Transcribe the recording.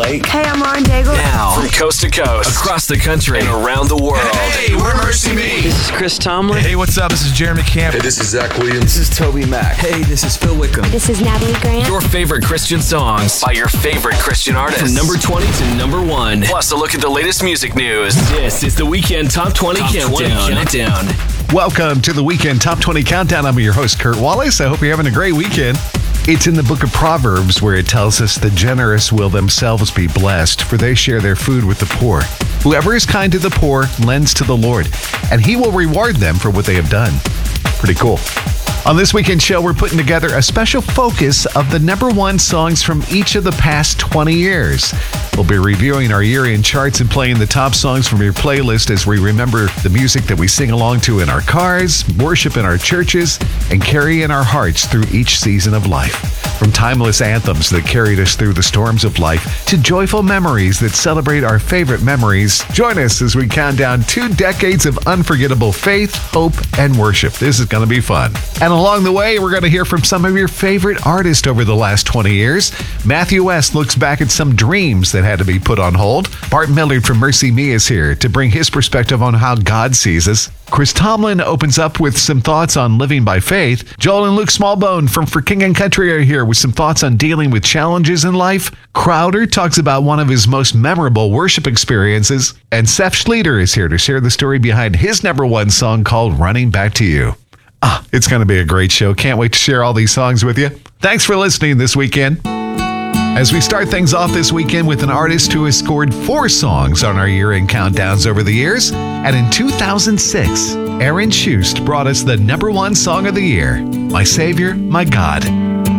Hey, I'm Lauren Daigle. Now, from coast to coast, across the country, and around the world. Hey, we're Mercy Me. This is Chris Tomlin. Hey, what's up? This is Jeremy Camp. Hey, this is Zach Williams. This is Toby Mac. Hey, this is Phil Wickham. This is Natalie Grant. Your favorite Christian songs by your favorite Christian artists. From number 20 to number 1. Plus, a look at the latest music news. This is the Weekend Top 20 Countdown. Welcome to the Weekend Top 20 Countdown. I'm your host, Kurt Wallace. I hope you're having a great weekend. It's in the book of Proverbs where it tells us the generous will themselves be blessed, for they share their food with the poor. Whoever is kind to the poor lends to the Lord, and he will reward them for what they have done. Pretty cool. On this weekend show, we're putting together a special focus of the number one songs from each of the past 20 years. We'll be reviewing our year-end charts and playing the top songs from your playlist as we remember the music that we sing along to in our cars, worship in our churches, and carry in our hearts through each season of life. From timeless anthems that carried us through the storms of life to joyful memories that celebrate our favorite memories, join us as we count down 2 decades of unforgettable faith, hope, and worship. This is going to be fun. And along the way, we're going to hear from some of your favorite artists over the last 20 years. Matthew West looks back at some dreams that had to be put on hold. Bart Millard from Mercy Me is here to bring his perspective on how God sees us. Chris Tomlin opens up with some thoughts on living by faith. Joel and Luke Smallbone from For King and Country are here with some thoughts on dealing with challenges in life. Crowder talks about one of his most memorable worship experiences. And Seth Schleter is here to share the story behind his number one song called Running Back to You. It's going to be a great show. Can't wait to share all these songs with you. Thanks for listening this weekend. As we start things off this weekend with an artist who has scored 4 songs on our year-end countdowns over the years. And in 2006, Aaron Shust brought us the number one song of the year, My Savior, My God.